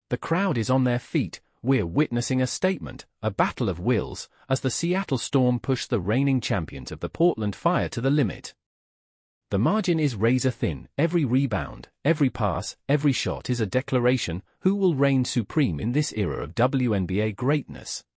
The crowd is on their feet. We're witnessing a statement, a battle of wills, as the Seattle Storm push the reigning champions of the Portland Fire to the limit. The margin is razor thin. Every rebound, every pass, every shot is a declaration. Who will reign supreme in this era of WNBA greatness?